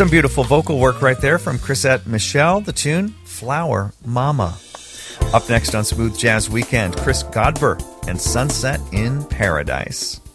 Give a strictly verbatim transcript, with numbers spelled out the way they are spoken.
Some beautiful vocal work right there from Chrisette Michele, the tune Flower Mama. Up next on Smooth Jazz Weekend, Chris Godber and Sunset in Paradise.